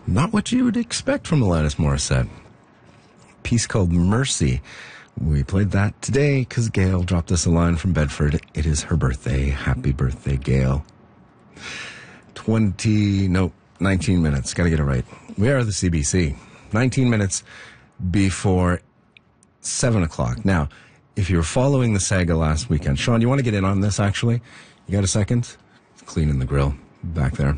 Not what you would expect from Alanis Morissette. A piece called Mercy. We played that today because Gail dropped us a line from Bedford. It is her birthday. Happy birthday, Gail. 19 minutes. Got to get it right. We are the CBC. 19 minutes before 7 o'clock. Now, if you were following the saga last weekend, Sean, you want to get in on this, actually? You got a second? Cleaning the grill back there.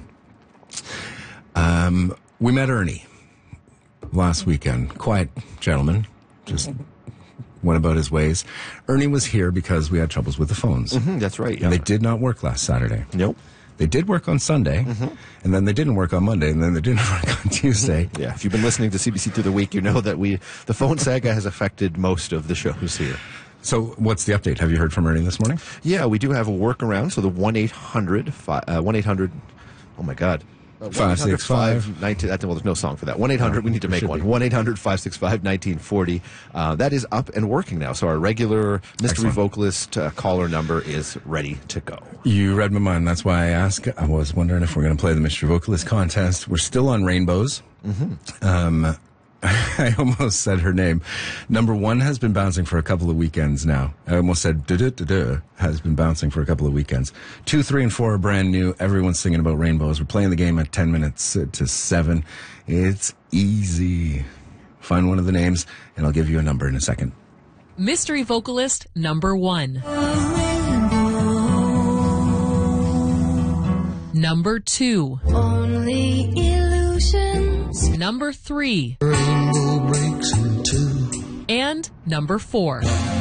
We met Ernie last weekend. Quiet gentleman. Just went about his ways. Ernie was here because we had troubles with the phones. Mm-hmm, that's right. Yeah. And they did not work last Saturday. Nope. They did work on Sunday, and then they didn't work on Monday, and then they didn't work on Tuesday. Yeah, if you've been listening to CBC through the week, you know that the phone saga has affected most of the shows here. So what's the update? Have you heard from Ernie this morning? Yeah, we do have a workaround. So the 1-800, oh my God. 565 well, there's no song for that. 1-800, we need to make one. 1-800-565-1940. That is up and working now. So our regular mystery vocalist caller number is ready to go. You read my mind. That's why I asked. I was wondering if we're going to play the mystery vocalist contest. We're still on Rainbows. I almost said her name. Number 1 has been bouncing for a couple of weekends now. I almost said has been bouncing for a couple of weekends. 2, 3, and 4 are brand new. Everyone's singing about Rainbows. We're playing the game at 10 minutes to 7. It's easy. Find one of the names, and I'll give you a number in a second. Mystery vocalist number 1. Number 2. Only illusions. Number 3. Rainbow breaks in two. And number 4.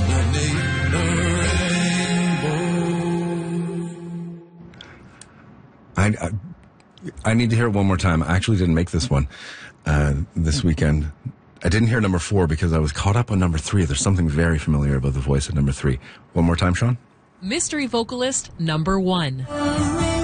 I need to hear it one more time. I actually didn't make this one this weekend. I didn't hear number 4 because I was caught up on number 3. There's something very familiar about the voice of number 3. One more time, Sean. Mystery vocalist number 1.